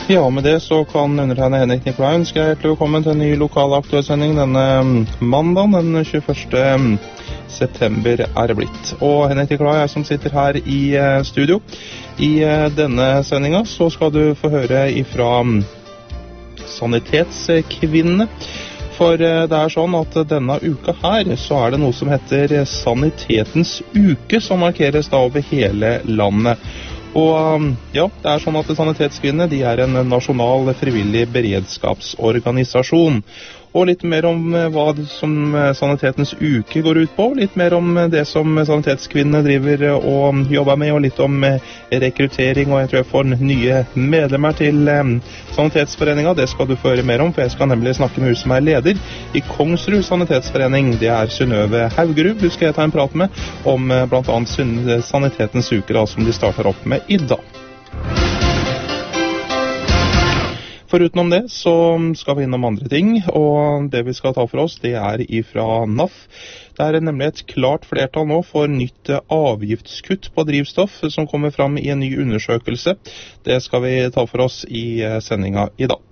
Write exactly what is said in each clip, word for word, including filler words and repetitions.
Ja, med det så kan undertegne Henrik Nikolai ønske deg hjertelig velkommen til en ny lokal aktuell sending denne mandagen, den tjueførste september er det blitt. Og Henrik Nikolai er som sitter her i studio. I denne sendingen så skal du få høre ifra Sanitetskvinnene. For det er sånn at denne uka her så er det noe som heter Sanitetens uke, som markeres da over hele landet. Og ja, det er sånn at Sanitetskvinnene, de er en nasjonal frivillig beredskapsorganisasjon. Og litt mer om hva som Sanitetens uke går ut på, litt mer om det som Sanitetskvinnene driver og jobber med, og litt om rekruttering, og jeg tror jeg får nye medlemmer til Sanitetsforeningen. Det skal du få høre mer om, for jeg skal nemlig snakke med hun som er leder i Kongsrud Sanitetsforening. Det er Synnøve Haugerud. Du skal jeg ta en prat med om blant annet Sanitetens uke, da, som de starter opp med i dag. Forutenom det så skal vi innom andre ting, og det vi skal ta for oss det er ifra N A F. Det er nemlig et klart flertall nå for nytt avgiftskutt på drivstoff som kommer fram i en ny undersøkelse. Det skal vi ta for oss i sendinga i dag.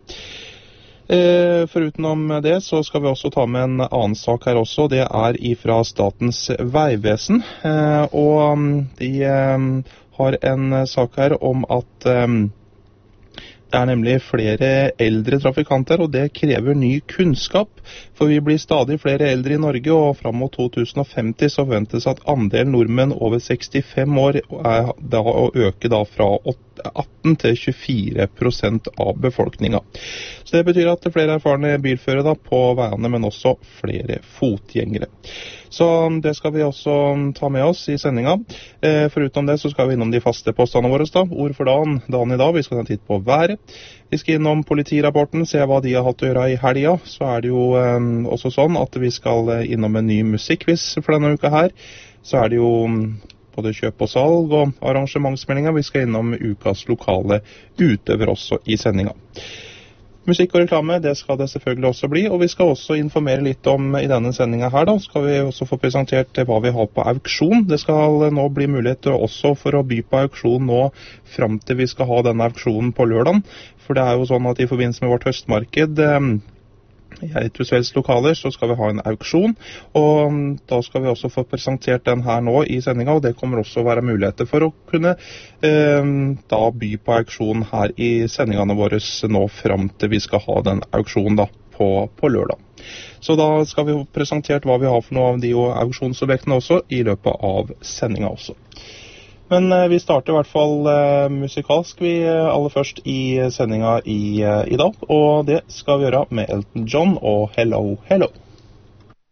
Eh, forutenom det så skal vi også ta med en annen sak her også. Det er ifra Statens Vegvesen, eh, og de eh, har en sak her om at eh, det er nemlig flere eldre trafikanter, og det krever ny kunnskap, for vi blir stadig flere eldre i Norge, og frem mot to tusen og femti så ventes at andelen nordmenn over sekstifem år er da å øke da fra atten til tjuefire prosent av befolkningen. Så det betyr at det er flere erfarne bilførere da på veiene, men også flere fotgjengere. Så det skal vi også ta med oss i sendingen. Eh, foruten det så skal vi innom de faste postene våre da. Ord for dagen, dagen i dag. Vi skal ta en titt på været. Vi skal innom politirapporten, se hva de har hatt å gjøre i helga. Så er det jo eh, også sånn at vi skal innom en ny musikkquiz for denne uka her. Så er det jo både kjøp og salg og arrangementsmeldinger. Vi skal innom ukas lokale utøver også i sendingen. Musikk og reklame, det skal det selvfølgelig også bli, og vi skal også informere litt om i denne sendingen her da, skal vi også få presentert hva vi har på auksjon. Det skal nå bli mulighet også for å by på auksjon nå frem til vi skal ha denne auksjonen på lørdagen, for det er jo sånn at i forbindelse med vårt høstmarked i Eitrusvelds lokaler så skal vi ha en auksjon, og da skal vi også få presentert den her nå i sendingen, og det kommer også å være muligheter for å kunne eh, da by på auksjon her i sendingene våre nå frem til vi skal ha den auksjonen da på, på lørdag. Så da skal vi få presentert hva vi har for noe av de auksjonsobjektene også i løpet av sendingen også. Men eh, vi starter i hvert fall eh, musikalsk vi eh, aller først i sendingen i, eh, i dag, og det skal vi gjøre med Elton John og Hello, Hello.